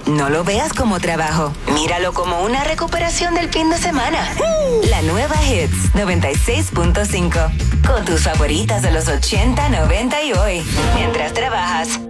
No lo veas como trabajo. Míralo como una recuperación del fin de semana. La nueva Hits 96.5. Con tus favoritas de los 80, 90 y hoy. Mientras trabajas.